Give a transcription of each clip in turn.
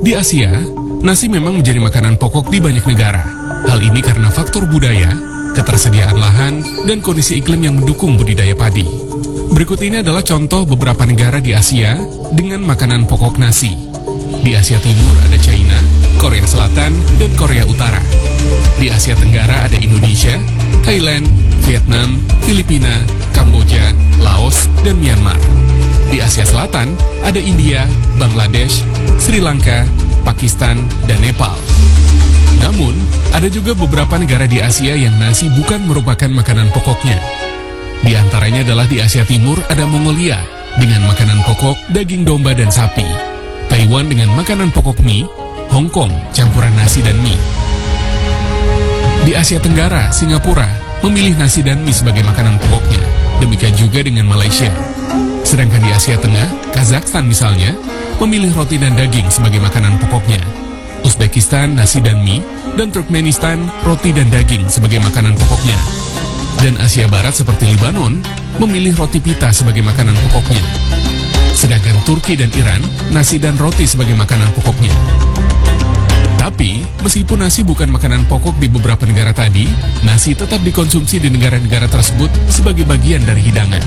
Di Asia, nasi memang menjadi makanan pokok di banyak negara. Hal ini karena faktor budaya, ketersediaan lahan, dan kondisi iklim yang mendukung budidaya padi. Berikut ini adalah contoh beberapa negara di Asia dengan makanan pokok nasi. Di Asia Timur ada China, Korea Selatan, dan Korea Utara. Di Asia Tenggara ada Indonesia, Thailand, Vietnam, Filipina, Kamboja, Laos, dan Myanmar. Di Asia Selatan ada India, Bangladesh, Sri Lanka, Pakistan, dan Nepal. Namun, ada juga beberapa negara di Asia yang nasi bukan merupakan makanan pokoknya. Di antaranya adalah di Asia Timur ada Mongolia dengan makanan pokok daging domba dan sapi, Taiwan dengan makanan pokok mie, Hong Kong campuran nasi dan mie. Di Asia Tenggara, Singapura memilih nasi dan mie sebagai makanan pokoknya, demikian juga dengan Malaysia. Sedangkan di Asia Tengah, Kazakhstan misalnya, memilih roti dan daging sebagai makanan pokoknya. Uzbekistan nasi dan mie, dan Turkmenistan roti dan daging sebagai makanan pokoknya. Dan Asia Barat seperti Lebanon, memilih roti pita sebagai makanan pokoknya. Sedangkan Turki dan Iran, nasi dan roti sebagai makanan pokoknya. Tapi, meskipun nasi bukan makanan pokok di beberapa negara tadi, nasi tetap dikonsumsi di negara-negara tersebut sebagai bagian dari hidangan.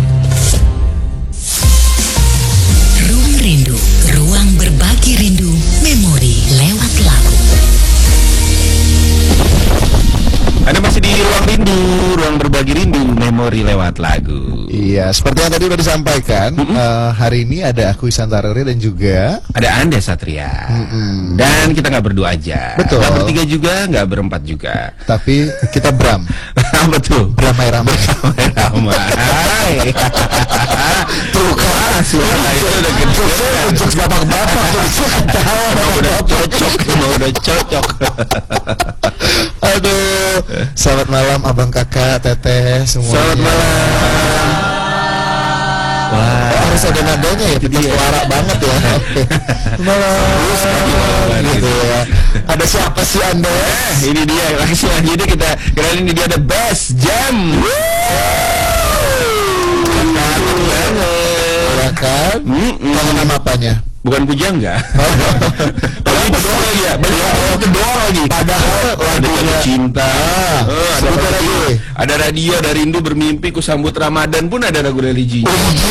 Ruang Rindu, ruang berbagi rindu, memori lewat lagu. Anda masih di Ruang Rindu, ruang berbagi rindu, memori lewat lagu. Iya, seperti yang tadi sudah disampaikan, hari ini ada aku Isantarere dan juga ada Anda Satria. Dan kita nggak berdua aja. Betul. Nggak bertiga juga, nggak berempat juga. Tapi kita Bram. Betul. Ramai-ramai. Ramai. Tuh kan, Suara itu udah gede. untuk bapak-bapak. Udah cocok. Aduh, selamat malam abang kakak, teteh semuanya. Selamat malam. Wah, harus ada nadanya ya, kita suara banget ya. Malam, gitu ya. Ada siapa sih Anda? Ini dia langsung aja deh kita kenalin, ini dia ada Best Jam. Kan? Nama apanya? Bukan pujangga. Tapi kedua lagi ya, kedua lagi. Padahal lagunya cinta. Ada radio, ada rindu bermimpi, ku sambut Ramadan pun ada lagu religi.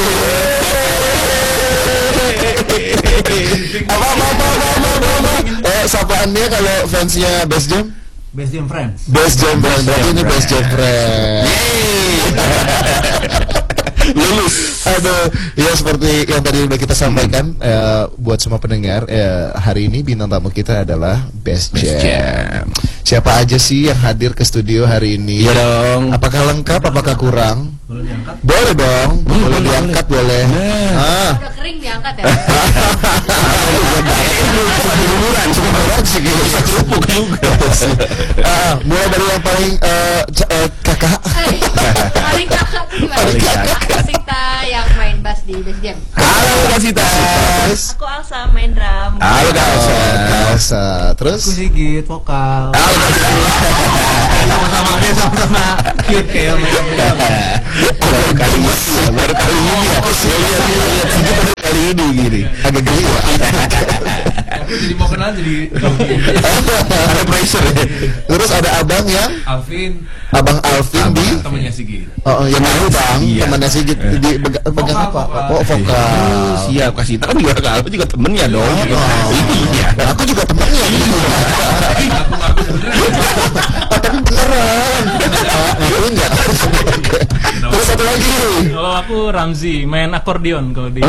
Sapaannya kalau fansnya Best Jam? Best Jam Friends. Best Jam Friends. Berarti ini Best Jam Friends. Lulus. Aduh, ya seperti yang tadi udah kita sampaikan, buat semua pendengar, hari ini bintang tamu kita adalah Best Jam. Siapa aja sih yang hadir ke studio hari ini? Iya dong. Apakah lengkap? Apakah kurang? Boleh diangkat? Boleh dong. Boleh diangkat, boleh. Udah kering diangkat ya. Mulai dari yang paling kakak. Paling kakak tuh gimana? Kasita yang main bass di Best Jam. Halo Kasita. Aku Alsa main drum. Halo Kasita. Elsa. Terus Aku Sigit vokal. Sama-sama cute kayak Baru kali ini ya. Lihat kali ini gini. agak geli ya. Aku jadi mau kenal jadi Ada pressure ya. Terus ada abang yang Abang Alvin di temannya Sigit. Oh yang tahu bang, Iya. temannya Sigit di pegang apa? Vokal. Oh vokal. Siap, Kasita kan juga kalau juga temennya dong. Iya. Aku juga temennya. Tapi beneran. Ngakuin nggak? Terus satu lagi. Kalau aku Ramzi, main akordeon kalau di.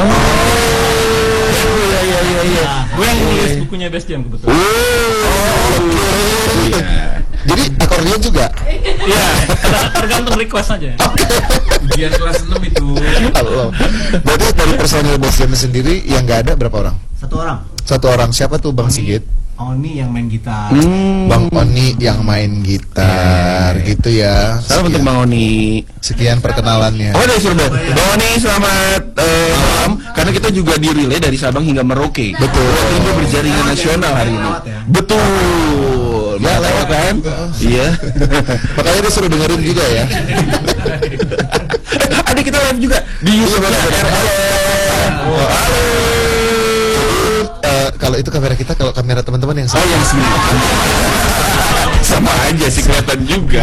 Iya. Gue yang nulis bukunya Best Jam kebetulan. Jadi akordeon juga. Iya, tergantung request aja. Ujian kelas 6 itu. Allah. Berarti dari personil Best Jam sendiri yang nggak ada berapa orang? Satu orang. Satu orang. Siapa tuh Bang Sigit? Oni yang main gitar. Bang Oni yang main gitar, gitu ya. Salam untuk Bang Oni. Sekian perkenalannya. Oh, dari Surabaya. Bang Oni selamat malam. Karena kita juga di relay dari Sabang hingga Merauke. Betul. Ini berjaringan nasional hari ini. Betul. Ya lewat kan? Iya. Makanya dia suruh dengerin juga ya. Ada kita live juga di YouTube. Halo. Kalau kalau itu kamera kita, kalau kamera teman-teman yang Oh, yang sini. Sama aja sih, kelihatan juga.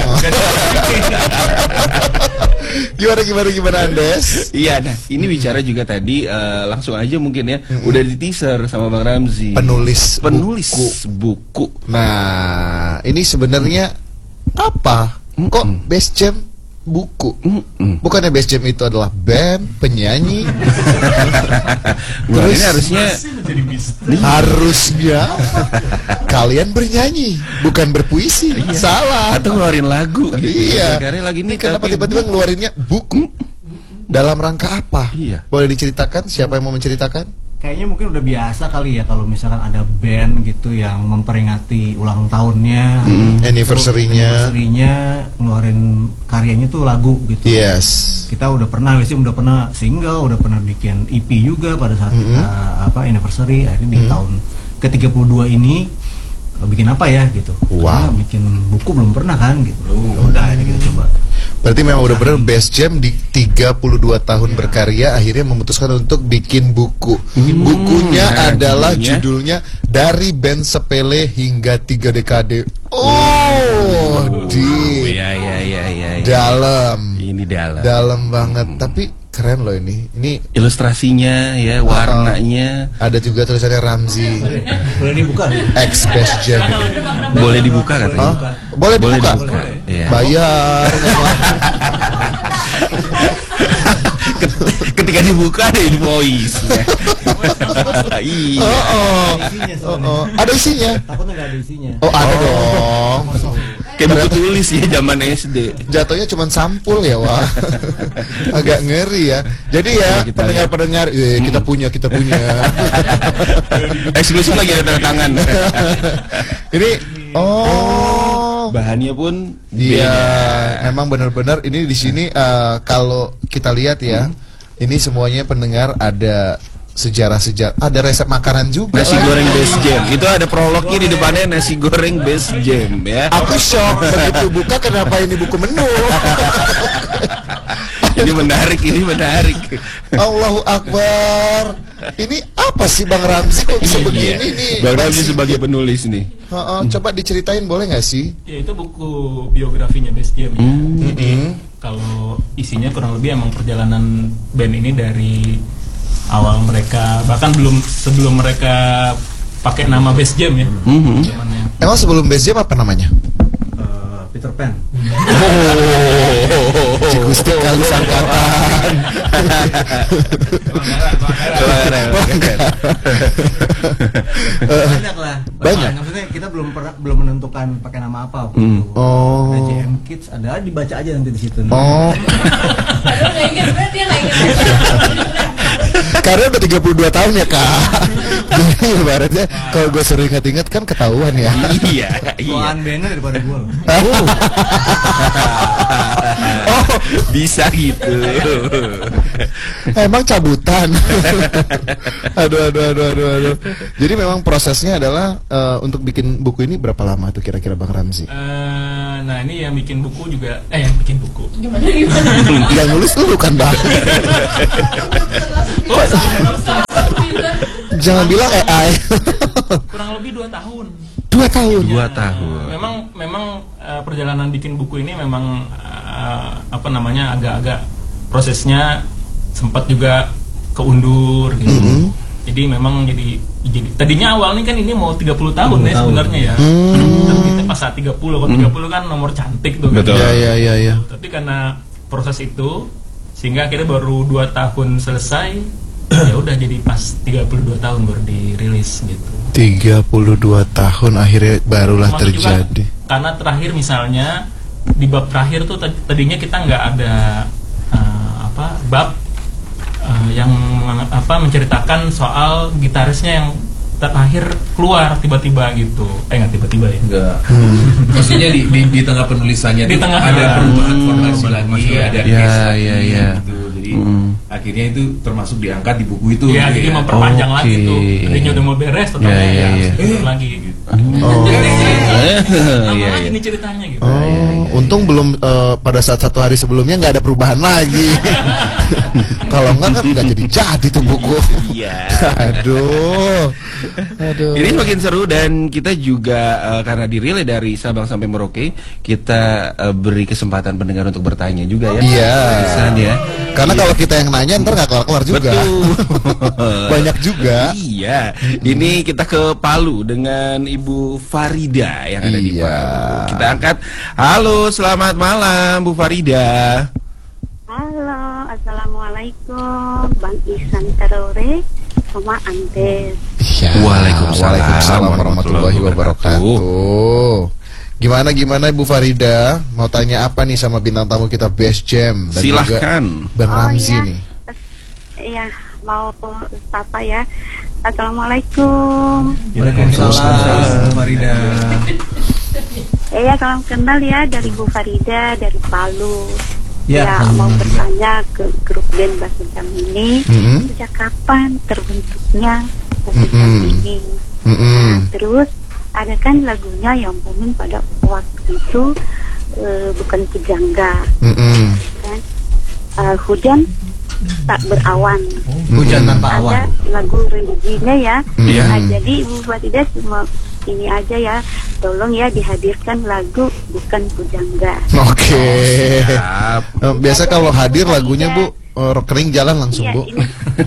Gimana Andes? Iya, nah ini bicara juga tadi langsung aja mungkin ya, udah di teaser sama Bang Ramzi. Penulis buku. Nah, ini sebenarnya apa? Kok Best Jam buku? Bukannya Best Jam itu adalah band, penyanyi? Terus ini harusnya harusnya kalian bernyanyi, bukan berpuisi. Salah. atau ngeluarin lagu gitu. Iya. Karena lagi Ini ini kenapa tapi tiba-tiba ngeluarinnya buku? Dalam rangka apa? Iya. Boleh diceritakan? Siapa yang mau menceritakan? Kayaknya mungkin udah biasa kali ya kalau misalkan ada band gitu yang memperingati ulang tahunnya, Anniversary-nya. ngeluarin karyanya tuh lagu gitu. Yes. Kita udah pernah single, udah pernah bikin EP juga pada saat kita anniversary. Akhirnya di tahun ke-32 ini bikin apa ya gitu. Wow. Karena bikin buku belum pernah kan gitu. Udah ini kita coba. Berarti memang udah bener Best Jam di 32 tahun berkarya akhirnya memutuskan untuk bikin buku. Bukunya adalah judulnya Dari Band Sepele Hingga 3 Dekade. Oh, ya. dalam. Ini dalam. Dalam banget. Tapi keren loh ini. Ini Ilustrasinya ya, warnanya. ada juga tulisannya Ramzi Boleh dibuka nih. X Best Jam. Boleh dibuka katanya. Hah? Boleh dibuka? Iya. Bayar. Ketika dibuka ada invoice. Iya. Isinya soalnya. Ada isinya. Takutnya nggak ada isinya. Oh, ada dong. Kayak buku tulis ya zaman SD. Jatuhnya cuma sampul ya, wah. Agak ngeri ya. Jadi ya, Kita pendengar-pendengar, kita punya. Eksklusif lagi ada tanda tangan. Ini Bahannya pun iya, beda. emang benar-benar ini di sini kalau kita lihat ya, ini semuanya pendengar ada sejarah-sejarah, ada resep makanan juga. Nasi lah. goreng Best Jam. Itu ada prolognya di depannya, nasi goreng Best Jam ya. Aku shock begitu buka, kenapa ini buku menu? Ini menarik. Allahu Akbar. Ini apa sih Bang Ramzi kok bisa begini nih? Bang Ramzi sebagai penulis nih. Coba diceritain boleh nggak sih? Ya itu buku biografinya Best Jam. Jadi kalau isinya kurang lebih emang perjalanan band ini dari awal mereka, bahkan sebelum mereka pakai nama Best Jam ya. Zamannya. Emang sebelum Best Jam apa namanya? Peter Pan. Cikusti kali sangkatan. Banyak lah. Banyak. Maksudnya kita belum menentukan pakai nama apa waktu itu. Oh. Ada JM Kids, ada dibaca aja nanti di situ. Oh, Aduh, nggak inget, berarti dia nggak inget. karena udah 32 tahun ya kak. Jadi ibaratnya kalau gue sering ingat-ingat kan ketahuan ya. Iya. Tuan bandnya daripada gue loh. Oh, bisa gitu. Emang cabutan. Aduh. Jadi memang prosesnya adalah untuk bikin buku ini berapa lama tuh kira-kira Bang Ramzi? Nah ini yang bikin buku juga, yang bikin buku. Gimana? Yang nulis lu kan Bang? Jangan bilang AI. Kurang lebih 2 tahun. 2 tahun. 2 tahun. Memang perjalanan bikin buku ini memang agak-agak prosesnya sempat juga keundur gitu. Jadi memang jadi tadinya awalnya kan ini mau 30 tahun ya sebenarnya ya. Tapi kita pas saat 30, kalau 30 kan nomor cantik tuh. Betul. Ya. Tapi karena proses itu sehingga akhirnya baru 2 tahun selesai. Ya udah jadi pas 32 tahun baru dirilis gitu. 32 tahun akhirnya barulah Termasuk terjadi. juga karena terakhir misalnya di bab terakhir tuh tadinya kita nggak ada bab yang menceritakan soal gitarisnya yang terakhir keluar tiba-tiba gitu. Nggak tiba-tiba ya. Enggak. Maksudnya di tengah penulisannya Di tuh tengah. ada perubahan formasi lagi, ada Iya. gitu. Jadi akhirnya itu termasuk diangkat di buku itu. Ya, jadi memperpanjang Oke. lagi tuh. Tadinya udah mau beres, tetap Iya. lagi gitu. Iya. Ini ceritanya gitu. Untung belum pada saat 1 hari sebelumnya nggak ada perubahan lagi. Kalau nggak kan nggak jadi tuh buku. Iya. Aduh. Aduh. Ini makin seru dan kita juga karena dirilai dari Sabang sampai Merauke, kita beri kesempatan pendengar untuk bertanya juga ya. Iya. Ya. Karena kalau kita yang nanya ntar nggak kelar-kelar juga. Betul. Banyak juga. Iya. Ini kita ke Palu dengan Ibu Farida yang ada di Iya. Palu. Kita angkat. Halo, selamat malam Bu Farida. Halo, assalamualaikum, Bang Ihsan Tarore sama Andes. Iya. Waalaikumsalam warahmatullahi wabarakatuh. Gimana Ibu Farida? Mau tanya apa nih sama bintang tamu kita Best Jam? Dan Silahkan. juga Bang Ramzi nih. Iya, mau sapa ya. Assalamualaikum. Waalaikumsalam, Farida. Iya, salam kenal ya dari Bu Farida dari Palu. Ya, Ya, mau bertanya ke grup band Bahasa Jam ini, sejak kapan terbentuknya Bahasa Jam ini? Terus ada kan lagunya yang booming pada waktu itu, bukan Pujangga, kan? Hujan tak berawan. Hujan tanpa awan. Ada lagu religinya ya. Iya. Nah, jadi Ibu Farida cuma ini aja ya, tolong ya dihadirkan lagu bukan Pujangga. Oke. Siap. Biasa kalau hadir lagunya Bu kering jalan langsung Iya, Bu. ini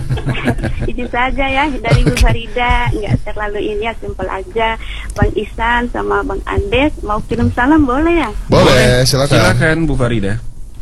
itu saja ya dari Bu Farida, nggak terlalu ini ya, simpel aja. Bang Ihsan sama Bang Andes mau kirim salam boleh ya? Boleh, silakan. Silakan Bu Farida.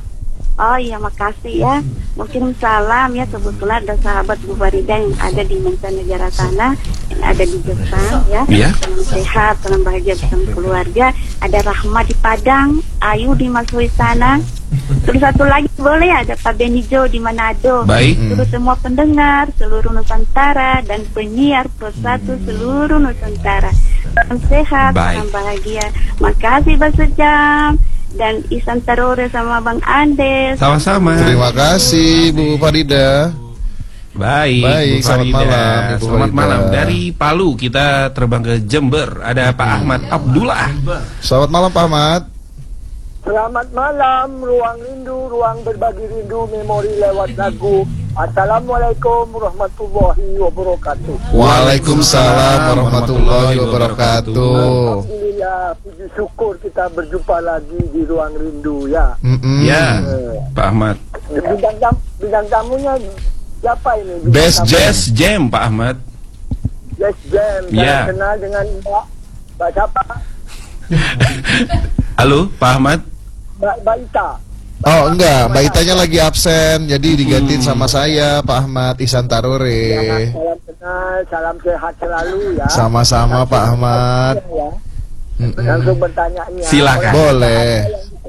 Oh iya, makasih ya. Mau kirim salam ya, kebetulan ada sahabat Bu Farida yang ada di mancanegara sana, yang ada di Jepang ya. Iya. Salam sehat, salam bahagia bersama keluarga. Ada Rahma di Padang, Ayu di Masui sana. Terus satu lagi boleh ya, ada Pak Benijo di Manado. Baik. Terus semua pendengar seluruh Nusantara dan penyiar persatu seluruh Nusantara. Salam sehat, Baik. salam bahagia. Makasih Bahasa Jam dan Ihsan Tarore sama Bang Andes. Sama-sama. Terima kasih Bu Farida. Baik, Bu Selamat Farida. malam, Ibu Selamat Farida. malam. Dari Palu kita terbang ke Jember. Ada Pak Ahmad Abdullah. Selamat malam Pak Ahmad. Selamat malam, ruang rindu, ruang berbagi rindu, memori lewat lagu. Assalamualaikum warahmatullahi wabarakatuh. Waalaikumsalam warahmatullahi wabarakatuh. Alhamdulillah, puji syukur kita berjumpa lagi di ruang rindu ya. Ya, Pak Ahmad. Bidang tamunya siapa ini? Bidang Best tamu- Jam. Best Jam Pak Ahmad. Best Jam. Ya. Saya kenal dengan Mbak siapa? Halo, Pak Ahmad. Mbak Ita. Oh enggak, Mbak Itanya lagi absen, jadi digantiin sama saya Pak Ahmad Ihsan Tarore. Salam kenal, salam sehat selalu ya. Sama-sama Pak Ahmad. Ya. Langsung bertanya-nya. Silakan. Boleh.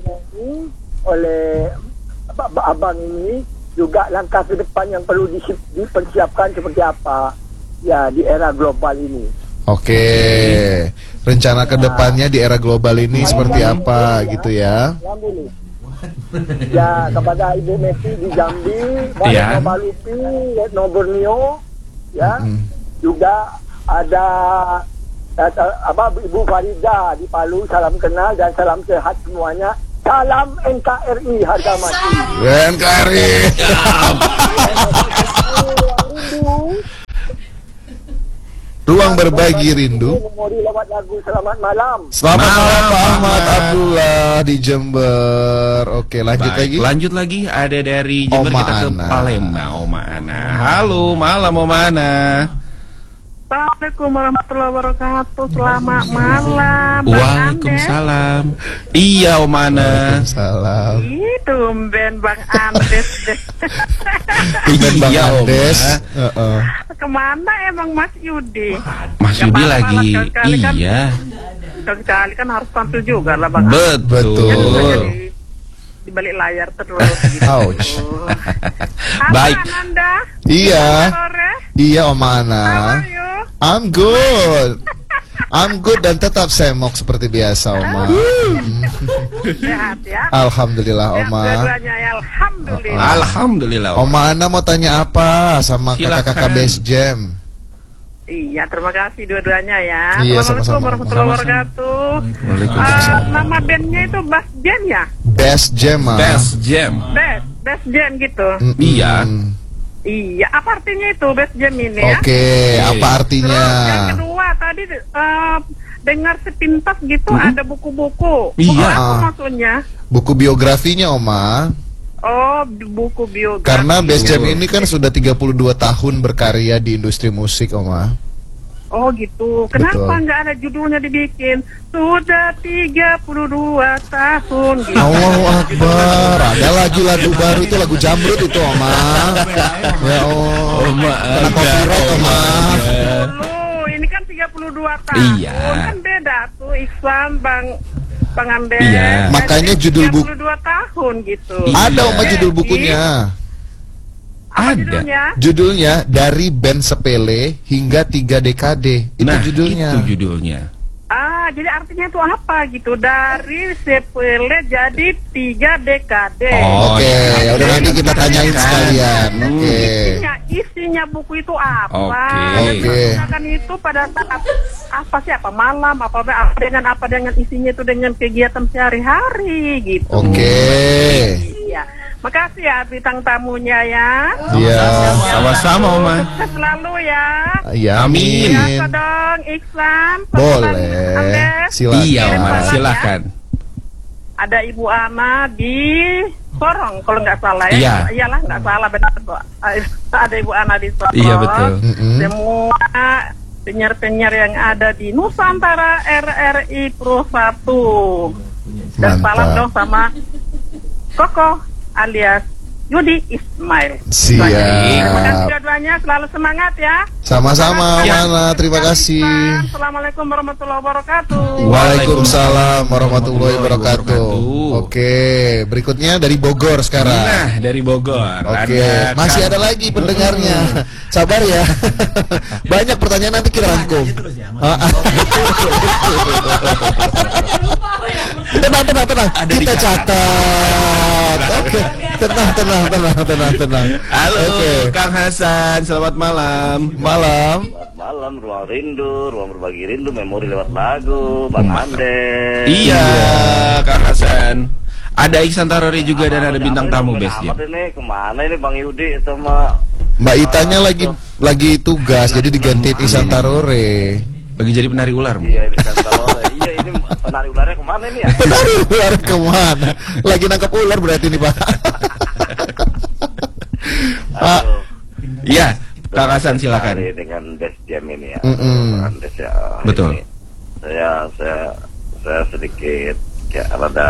Oleh abang ini juga langkah ke depan yang perlu dipersiapkan seperti apa ya di era global ini. Oke. Rencana kedepannya di era global ini seperti apa gitu ya? Ya, kepada Ibu Messi di Jambi, Ya. Retno Balupi, Retno Borneo, ya, juga ada Ibu Farida di Palu, salam kenal dan salam sehat semuanya. Salam NKRI harga mati. NKRI. Ruang berbagi rindu. Memori lewat lagu selamat malam. Selamat malam Pak Ahmad Abdullah di Jember. Oke, lanjut Baik, lagi. lanjut lagi ada dari Jember Oma kita ke Ana. Palembang. Oma Ana. Halo, malam Oma Ana. Assalamualaikum warahmatullahi wabarakatuh. Selamat malam. Waalaikumsalam. Iya Oma Ana. Salam. Itu Ben Bang Andes deh. Tumben Bang Iya, Oma. Andes. Heeh. Kemana emang Mas Yudi? Mas Ya, Yudi malam, lagi. sekali-kali kan. Iya. Sekali kan harus tampil juga lah Bang. Betul. Di balik layar terus. Gitu. Ouch. Baik. Apaan Anda? Iya. Sore? Iya Oma Ana. How are you? I'm good. I'm good dan tetap semok seperti biasa Oma. Sehat ya? Alhamdulillah Ya, Oma. dua-duanya ya, alhamdulillah. Alhamdulillah. Oma. Oma Ana mau tanya apa sama Silakan. kakak-kakak Best Jam? Iya, terima kasih dua-duanya ya. Iya, Assalamualaikum sama-sama. warahmatullahi wabarakatuh. Waalaikumsalam. Nama bandnya itu Best Jam ya? Best Jam. Ah. Best Jam. Best Jam gitu. Iya. Iya, apa artinya itu Best Jam ini ya? Oke, apa artinya? Terus yang kedua tadi dengar sepintas gitu ada buku-buku. Iya. Apa maksudnya? Buku biografinya, Oma. Oh, buku biografi. Karena Best Jam ini kan sudah 32 tahun berkarya di industri musik, Oma. Oh gitu. Kenapa Betul. nggak ada judulnya dibikin? Sudah 32 tahun gitu. Allahu Akbar. Ada lagi lagu baru itu, lagu Jamrut itu, Oma. Ya Allah. Oma, kena copyright, Oma. Dulu, ini kan 32 tahun. Iya. Kan beda tuh Iksan Bang Andes. Iya. Makanya judul buku 32 tahun gitu. ada, Oma, judul bukunya. Apa Ada. judulnya? Judulnya Dari Band Sepele Hingga 3 Dekade. Itu judulnya. Itu judulnya. Jadi artinya itu apa gitu? Dari sepele jadi 3 dekade. Oh, Oke, ya udah nanti kita tanyain sekalian. Oke. Isinya buku itu apa? Oke. Kan itu pada saat apa malam apa dengan isinya itu dengan kegiatan sehari-hari gitu. Oke. Iya. Makasih ya bintang tamunya ya. Iya. Sama-sama, Oma. Sukses selalu ya. Iya, Amin. Biasa dong Iksan. Boleh. Silakan. Iya, Oma, Silakan. silakan. Ada Ibu Ana di Sorong kalau nggak salah ya. Iya. Iyalah nggak salah benar. Ada Ibu Ana di Sorong. Iya, betul. Semua penyiar-penyiar yang ada di Nusantara RRI Pro 1. Dan Mantap. salam dong sama Koko alias Yudi Ismail. Siap. Terima kasih dua-duanya, selalu semangat ya. Sama-sama, Mana. Terima kasih. Assalamualaikum warahmatullahi wabarakatuh. Waalaikumsalam warahmatullahi wabarakatuh. Oke, berikutnya dari Bogor sekarang. Nah, dari Bogor. Oke, masih ada lagi pendengarnya. Sabar ya. Banyak pertanyaan, nanti kita rangkum. Tenang. Kita catat. Oke. Tenang. Halo, Oke. Kang Hasan. Selamat malam. Malam. Malam, ruang rindu, ruang berbagi rindu, memori lewat lagu, Bang Andes. Iya, Kang Hasan. Ada Iksan Tarori juga dan ada bintang tamu Best Jam. Ini kemana ini Bang Yudi sama Mbak Itanya lagi tugas, jadi digantiin Ihsan Tarore. Lagi jadi penari ular. Iya, ini kan kalau iya ini penari ularnya kemana ini ya? Penari ular kemana? Lagi nangkap ular berarti nih, Pak. Pak. Iya, Kang Hasan silakan. Dengan Best Jam ini ya. Mm-mm. Andes ya. Betul. Ini saya sedikit ya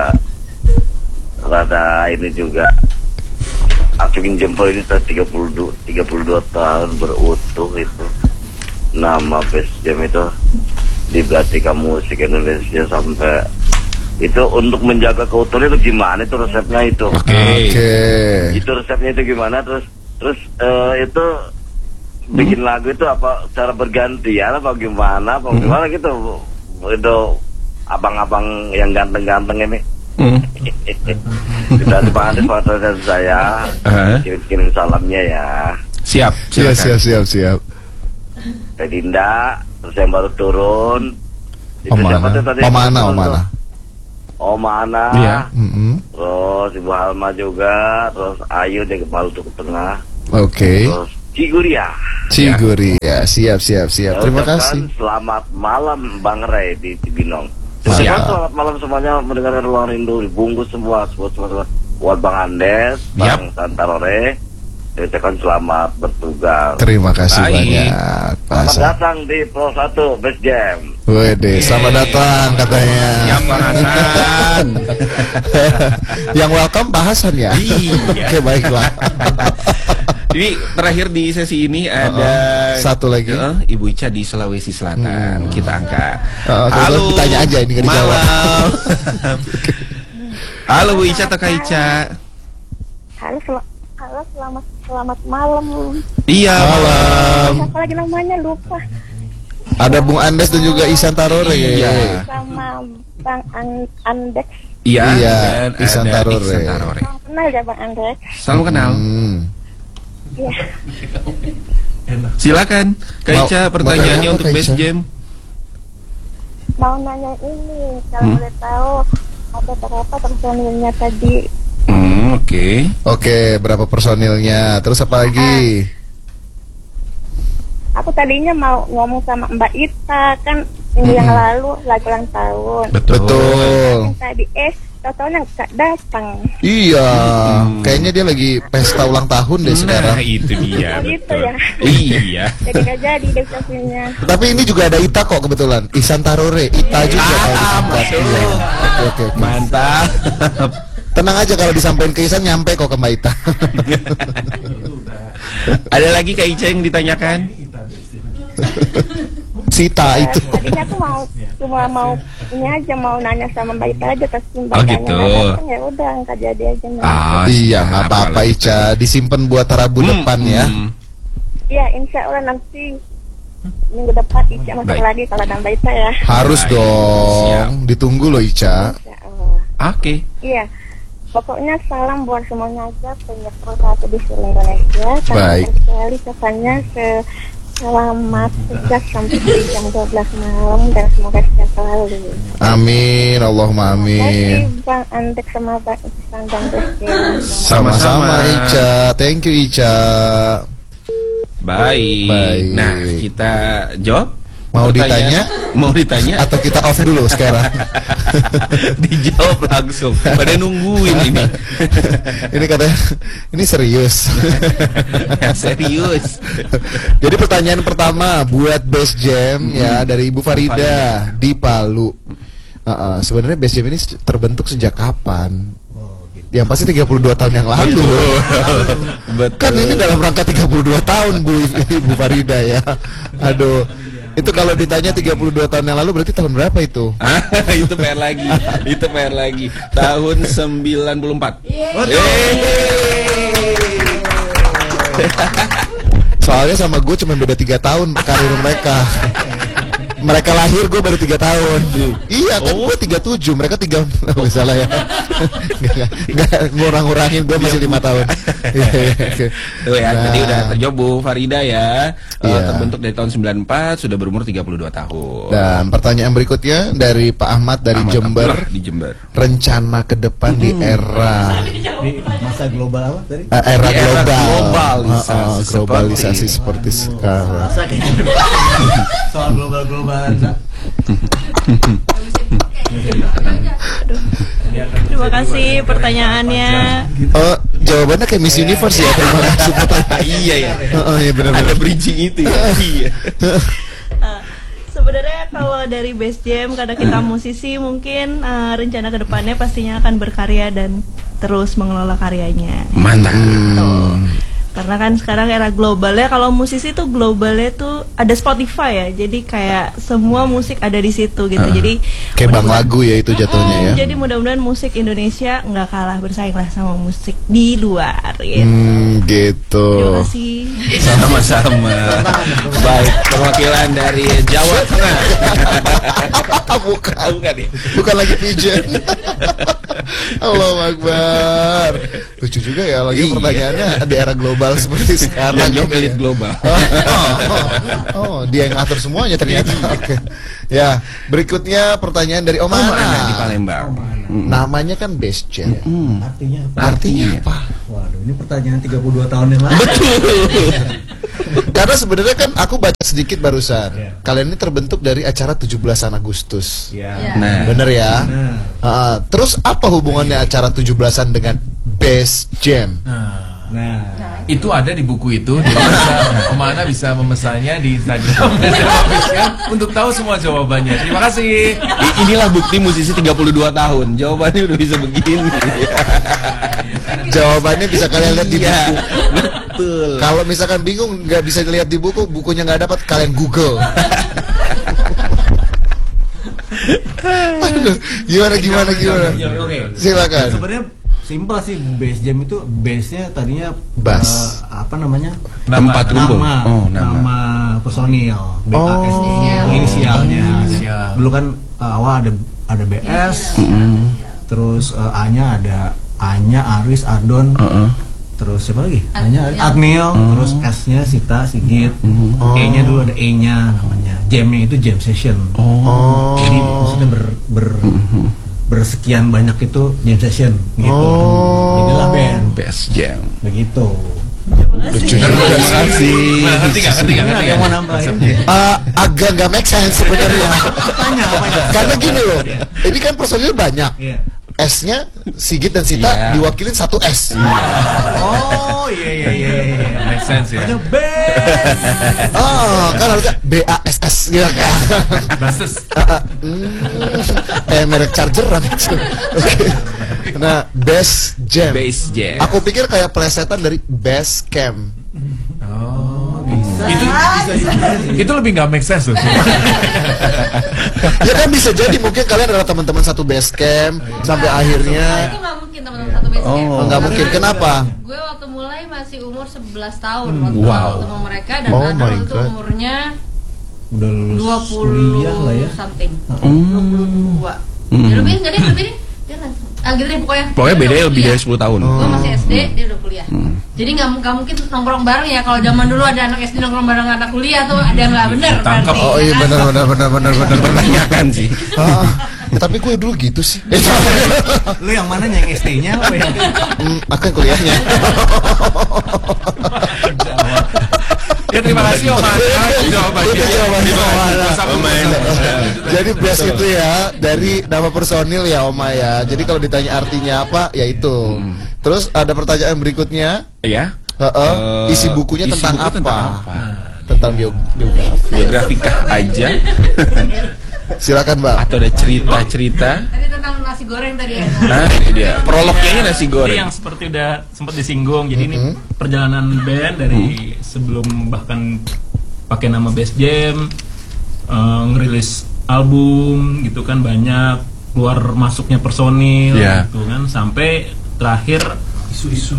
rada ini juga acungin jempol ini 32 tahun berutuh itu. Nama Best Jam itu dibelatihkan musik Indonesia sampai itu untuk menjaga keutuhan itu gimana itu resepnya itu? Oke. Itu resepnya itu gimana terus itu bikin lagu itu apa cara bergantian apa gimana gitu itu abang-abang yang ganteng-ganteng ini. Kita Pak Andes dan saya kirim salamnya ya. Siap. Teh Dinda, terus yang baru turun. Omana. Iya. Terus Ibu Halma juga, terus Ayu dia kepala untuk tengah. Oke. Terus Ciguria. Siap. Terima kasih. Selamat malam Bang Ray di Cibinong. Siap. Selamat malam semuanya mendengarkan Ruang Rindu dibungkus semua buat Bang Andes, Bang Santarore. Diucapkan selamat bertugas. Terima kasih banyak, Pak Selamat Hasan. datang di Pro 1 Best Jam. Wede, selamat datang katanya. Yang Pak Hasan. Yang welcome Pak Hasan ya. Oke, baiklah. Jadi terakhir di sesi ini ada satu lagi. Ibu Ica di Sulawesi Selatan. Kita angkat. Halo. Ditanya aja ini nggak dijawab. Malam. Halo Bu Ica atau Kak Ica? Halo, selamat malam. Iya, malam. Siapa lagi namanya lupa. Ada Bung Andes dan juga Ihsan Tarore. Iya. Sama Bang Andes. Iya. Dan Ihsan Tarore. Salam kenal ya Bang Andes. Salam kenal. Iya. Silakan, Kak Ica, pertanyaannya untuk Best Jam. Mau nanya ini, kalau boleh tahu ada berapa personilnya tadi Oke. Oke, berapa personilnya? Terus apa lagi? Aku tadinya mau ngomong sama Mbak Ita kan minggu yang lalu lagi ulang tahun. Betul. Yang tadi tau-taunya nggak datang. Iya, kayaknya dia lagi pesta ulang tahun deh sekarang. Nah, itu dia. Oh gitu ya. Iya. Jadi nggak jadi deh ucapinnya. Tapi ini juga ada Ita kok kebetulan. Ihsan Tarore, Ita juga kalau disingkat. Iya. Oke. Mantap. Tenang aja kalau disampaikan ke Ihsan nyampe kok ke Mbak Ita. Ada lagi Kak Ica yang ditanyakan? Sita itu. Tadinya aku cuma mau ini aja, mau nanya sama Mbak Ita aja, terus Mbak Oh, Itanya gitu. nggak datang, ya udah nggak jadi aja. Iya, nggak apa-apa Ica, disimpan buat Rabu depan ya. Iya, insya Allah nanti minggu depan Ica masuk lagi kalau ada Mbak Ita ya. Harus dong, ditunggu loh Ica. Oke. Iya. Pokoknya salam buat semuanya aja penyetor satu di seluruh Indonesia. Baik. Sekali katanya selamat sejak sampai jam 12 malam dan semoga sehat selalu. Amin, Allahumma amin. Terima kasih Bang Antek sama Bang Ihsan dan Besjen. Sama-sama Ica, thank you Ica. Baik. Nah, kita jawab. Mau ditanya? Mau ditanya? Atau kita off dulu sekarang? Dijawab langsung. Pada nungguin ini. Ini katanya, ini serius. Serius. Jadi pertanyaan pertama buat Best Jam ya dari Ibu Farida di Palu. Sebenarnya Best Jam ini terbentuk sejak kapan? Yang pasti 32 tahun yang lalu. Betul. Kan ini dalam rangka 32 tahun Ibu Farida ya. Aduh. Itu kalau ditanya 32 tahun yang lalu berarti tahun berapa itu? Itu PR lagi. Itu PR lagi. Tahun 94. Soalnya sama gue cuma beda 3 tahun karir mereka. Mereka lahir, gue baru 3 tahun. Iya kan, gue 37, mereka 3. Oh, salah ya. Nggak ngurang-ngurangin, gue masih 5 tahun. Tuh ya, tadi udah terjawab Bu Farida ya. Terbentuk dari tahun 94, sudah berumur 32 tahun. Dan pertanyaan berikutnya dari Pak Ahmad dari Jember. Di Jember. Rencana ke depan di era Di masa global apa tadi? era global. Globalisasi Globalisasi seperti sekarang. Soal global-globalan. Terima kasih pertanyaannya. Jawabannya kayak Miss Universe ya. Terima kasih pertanyaan. Iya ya. Iya benar. Ada bridging itu ya. Iya. Sebenarnya kalau dari Best Jam, karena kita musisi, mungkin rencana kedepannya pastinya akan berkarya dan terus mengelola karyanya. Mantap. Karena kan sekarang era globalnya, kalau musisi tuh globalnya tuh ada Spotify ya, jadi kayak semua musik ada di situ gitu. Jadi kayak bank lagu ya itu jatuhnya ya. Jadi mudah-mudahan musik Indonesia nggak kalah bersaing lah sama musik di luar gitu. Gitu. Terima kasih. Sama-sama. Baik, perwakilan dari Jawa Tengah. Bukan ya. Bukan lagi pigeon. Allahu Akbar. Lucu juga ya lagi pertanyaannya di era global seperti sekarang. Yang elit global. Dia yang ngatur semuanya ternyata. Oke. Ya, berikutnya pertanyaan dari Omana di Palembang. Namanya kan Best Jam. Artinya apa? Waduh, ini pertanyaan 32 tahun yang lalu. Karena sebenarnya kan aku baca sedikit barusan. Kalian ini terbentuk dari acara 17-an Agustus. Nah, bener ya. Terus apa hubungannya acara 17-an dengan Best Jam? Nah, itu ada di buku itu. Jadi Omana bisa memesannya di Instagram untuk tahu semua jawabannya. Terima kasih. Inilah bukti musisi 32 tahun. Jawabannya udah bisa begini. Jawabannya bisa kalian lihat di buku. Betul. Kalau misalkan bingung nggak bisa dilihat di buku, bukunya nggak dapat, kalian Google. Aduh, gimana? Silakan. Sebenarnya simpel sih, Best Jam itu base-nya tadinya bass. Apa namanya? Tempat kumpul. Nama personil. BAS inisialnya. Dulu kan awal ada BS. Terus A-nya ada A-nya Aris, Ardon. Terus siapa lagi? A-nya Agniel, terus S-nya Sita, Sigit. E-nya dulu ada E-nya namanya. Jam-nya itu jam session. Jadi maksudnya bersekian banyak itu jam session gitu. Jadilah band Best Jam. begitu. Terima kasih. Ngerti nggak? Yang mau nambahin? Agak nggak make sense sebenarnya. Tanya apa ya? Karena gini loh, ini kan personil banyak. Iya. S-nya Sigit dan Sita diwakilin satu S. Oh iya. Make sense ya. Ada band. Kan harusnya BASS gitu kan. Basis. Merek chargeran itu. Oke. Nah, Best Jam. Best Jam. Aku pikir kayak plesetan dari Best Camp. Itu lebih nggak make sense loh. Ya kan bisa jadi mungkin kalian adalah teman-teman satu base camp sampai akhirnya. Itu nggak mungkin teman-teman satu base camp. Nggak mungkin. Kenapa? Gue waktu mulai masih umur 11 tahun waktu ketemu mereka dan Oh ada my waktu God. umurnya Udah lulus 20 kuliah lah ya. something. 22. Ya lebih enggak deh, lebih deh. Dia gitu deh pokoknya. Pokoknya beda lebih dari 10 tahun. Gue masih SD, dia udah kuliah. Jadi nggak mungkin nongkrong bareng ya. Kalau zaman dulu ada anak SD nongkrong bareng anak kuliah tuh ada yang nggak bener. Tangkap. Oh iya benar. Pertanyakan sih. Tapi gue dulu gitu sih. Lu yang mana yang SD-nya apa ya? Akan kuliahnya. Ya terima kasih Om jawabannya. Jadi best itu ya dari nama personil ya Oma ya. Jadi kalau ditanya artinya apa ya itu. Terus ada pertanyaan berikutnya. Ya. Isi bukunya Isi tentang buku apa? tentang Tentang biografi. Biografi kah aja? Silakan Bang. Atau ada cerita-cerita? Tadi tentang nasi goreng tadi ya. Nah, ini dia. Prolognya nasi Jadi goreng. yang seperti udah sempat disinggung. Jadi ini perjalanan band dari sebelum bahkan pakai nama Best Jam, ngerilis album gitu kan, banyak keluar masuknya personil gitu kan, sampai terakhir isu-isu.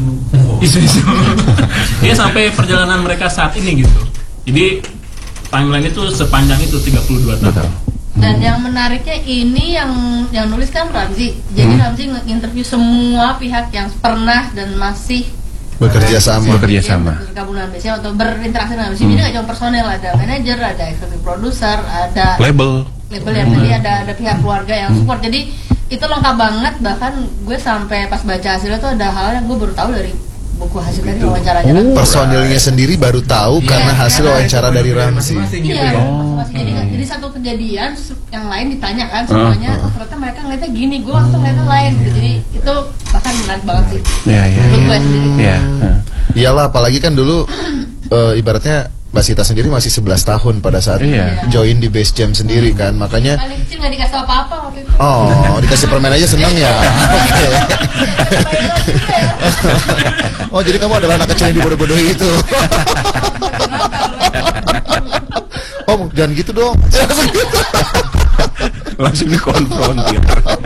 Ya sampai perjalanan mereka saat ini gitu. Jadi timeline itu sepanjang itu 32 tahun. Dan yang menariknya ini yang nulis kan Ramzi. Jadi Ramzi nge-interview semua pihak yang pernah dan masih Bekerja sama. gabungan BCM atau berinteraksi dengan BCM. Jadi nggak cuma personel, ada manajer, ada executive producer, ada Label yang tadi ada pihak keluarga yang support. Jadi itu lengkap banget. Bahkan gue sampai pas baca hasilnya tuh ada hal yang gue baru tahu dari buku hasil dari wawancaranya. Personilnya sendiri baru tahu karena hasil wawancara dari Ramzi. Iya, jadi satu kejadian yang lain ditanya kan semuanya, ternyata mereka ngeliatnya gini, gue waktu ngeliatnya lain gitu. Jadi itu bahkan menarik banget sih. Menurut gue sendiri. Iyalah, apalagi kan dulu ibaratnya Mbak Sita sendiri masih 11 tahun pada saat join di Best Jam sendiri kan, makanya Paling kecil nggak dikasih apa-apa waktu itu. oh dikasih permen aja seneng ya. Oh jadi kamu adalah anak kecil yang dibodoh-bodohi itu. Oh jangan gitu dong. langsung dikonfrontir.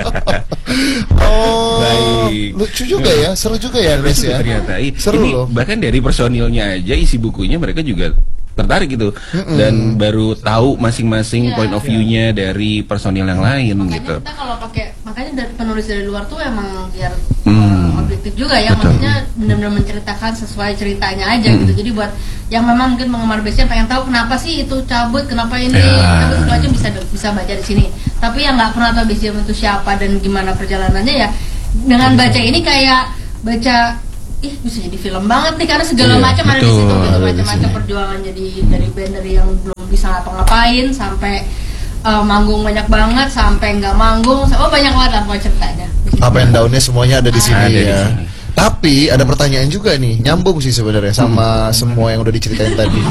Oh, baik. Lucu juga ya, seru juga ya, Nes ya. Ternyata seru ini loh. bahkan dari personilnya aja isi bukunya mereka juga tertarik gitu dan baru tahu masing-masing point of view-nya dari personil yang lain gitu. Kita kalau pakai makanya dari penulis dari luar tuh emang biar objektif juga ya, Betul. maksudnya benar-benar menceritakan sesuai ceritanya aja gitu. Jadi buat yang memang mungkin penggemar base-nya pengen tahu kenapa sih itu cabut, kenapa ini cabut, itu aja bisa baca di sini. Tapi yang nggak pernah tahu base-nya itu siapa dan gimana perjalanannya ya dengan baca ini kayak baca bisa jadi film banget nih karena segala macam ada di situ gitu, macam-macam perjuangan jadi dari band dari yang belum bisa ngapa-ngapain sampai manggung banyak banget sampai nggak manggung, banyak banget lah pokoknya ceritanya. Up and down-nya semuanya ada di sini ya. Tapi ada pertanyaan juga nih, nyambung sih sebenarnya sama semua yang udah diceritain tadi.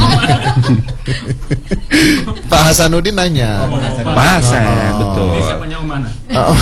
Pak Hasanuddin nanya. Pak Hasan, betul. Siapanya mana?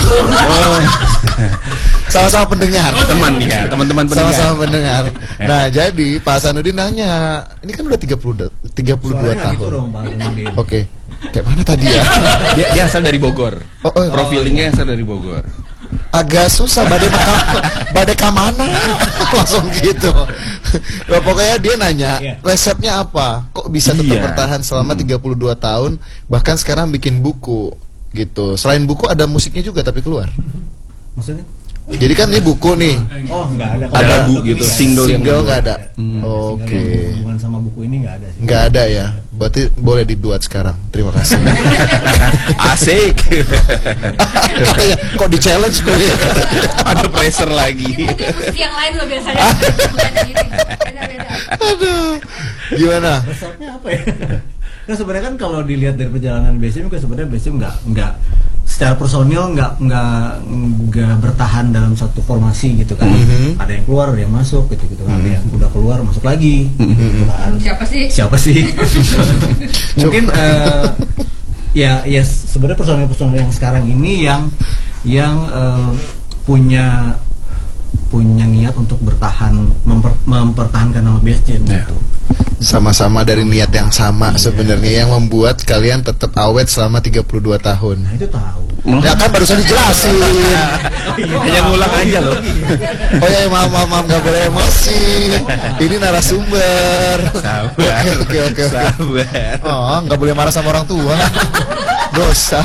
Sama-sama pendengar. Teman ya, teman-teman pendengar. Sama-sama pendengar. Nah, jadi Pak Hasanuddin nanya, ini kan udah 32 tahun. Oke. Kayak mana tadi ya? Dia asal dari Bogor. Profilingnya asal dari Bogor. Agak susah badai kamana langsung gitu. Nah, pokoknya dia nanya resepnya apa, kok bisa tetap bertahan selama 32 tahun bahkan sekarang bikin buku gitu. Selain buku ada musiknya juga tapi keluar. Maksudnya? Jadi kan ini buku nih. Oh, nggak ada. Ada lagu gitu, single yang nggak ada. Oke. Hubungan sama buku ini nggak ada sih. Nggak ada ya. Berarti boleh dibuat sekarang. Terima kasih. Asik. Kok di challenge kok ya? Ada pressure lagi. Musik yang lain loh biasanya. Beda-beda. Aduh. Gimana? Resepnya apa ya? Nah sebenarnya kan kalau dilihat dari perjalanan BSM kan sebenarnya BSM nggak secara personil nggak bertahan dalam satu formasi gitu kan. Ada yang keluar, ada yang masuk gitu kan. Ada yang udah keluar masuk lagi. Gitu kan. Siapa sih? Mungkin ya sebenarnya personil yang sekarang ini yang punya niat untuk bertahan mempertahankan nama Best Jam gitu. Sama-sama dari niat yang sama sebenarnya yang membuat kalian tetap awet selama 32 tahun. Nah, itu tahu. Ya kan barusan dijelasin. Hanya ngulang aja loh. Oh ya maaf nggak boleh emosi. Ini narasumber. Sabar. Oke. Sabar. Oh nggak boleh marah sama orang tua. Dosa.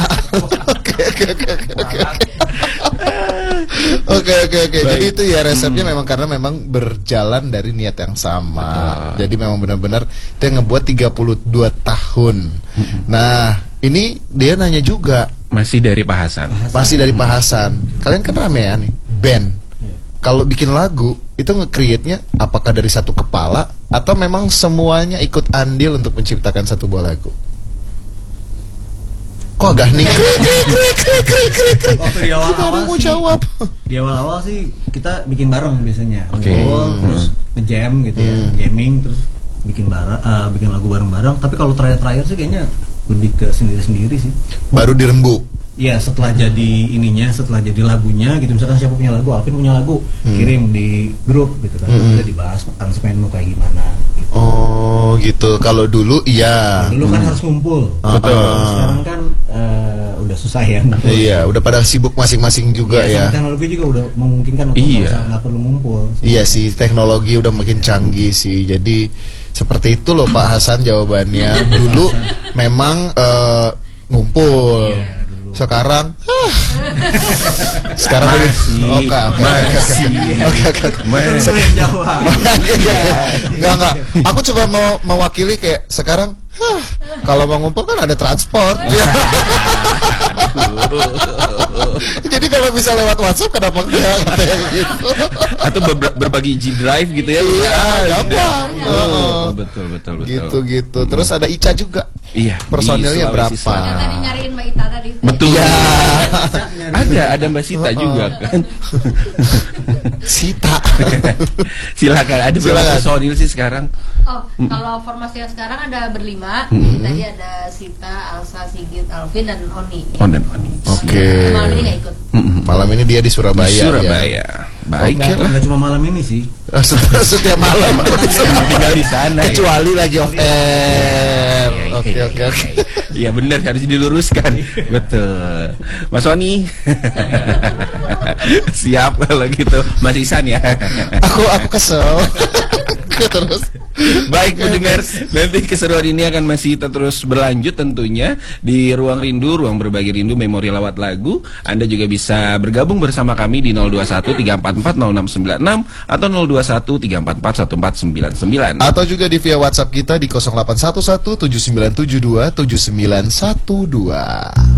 Oke. Jadi itu ya resepnya memang karena memang berjalan dari niat yang sama. Jadi memang benar-benar dia ngebuat 32 tahun. Nah, ini dia nanya juga. Masih dari Pak Hasan. Masih dari Pak Hasan. Kalian kan ramean nih, band. Kalau bikin lagu itu nge-create-nya apakah dari satu kepala atau memang semuanya ikut andil untuk menciptakan satu buah lagu? Kok agak nih? Waktu di awal-awal mau jawab. Di awal-awal sih kita bikin bareng biasanya. Oke. Terus nge-jam gitu ya, jamming terus bikin lagu bareng-bareng. Tapi kalau terakhir sih kayaknya lebih ke sendiri-sendiri sih. Baru dirembuk. Iya, setelah jadi lagunya gitu, misalkan siapa punya lagu, Alvin punya lagu, kirim di grup gitu kan, kita dibahas aransemen mau kayak gimana gitu. Oh gitu, kalau dulu iya. Dulu kan harus ngumpul. Betul. Sekarang kan udah susah ya. Iya, udah pada sibuk masing-masing juga ya. Teknologi juga udah memungkinkan untuk nggak perlu ngumpul. Iya sih, teknologi udah makin canggih sih. Jadi seperti itu loh Pak Hasan jawabannya. Dulu memang ngumpul. Sekarang oke. Enggak. Aku coba mau mewakili kayak sekarang kalau mau ngumpul kan ada transport. Jadi kalau bisa lewat WhatsApp kenapa enggak gitu. Atau berbagi G-Drive gitu ya. Iya, gampang. Betul. Gitu. Terus ada Ica juga. Iya. Personilnya berapa? Tadi nyariin Mbak Ita tadi. Betul. Ada Mbak Sita juga kan. Sita. Silakan. Ada berapa personil sih sekarang? Kalau formasi yang sekarang ada berlima. Tadi ada Sita, Alsa, Sigit, Alvin dan Oni. Dan Oni. Oke. Malam ini nggak ikut. Malam ini dia di Surabaya. Ya? Baik ya. Nggak cuma malam ini sih. Setiap malam tinggal di sana. Kecuali lagi off air. Oke. Iya benar, harus diluruskan. Betul. Mas Oni. Siap kalau gitu. Mas Isan ya. Aku kesel. Terus baik mendengar, nanti keseruan ini akan masih terus berlanjut tentunya di Ruang Rindu, Ruang Berbagi Rindu Memori Lewat Lagu. Anda juga bisa bergabung bersama kami di 021-344-0696 atau 021-344-1499 atau juga di via WhatsApp kita di 0811-7972-7912.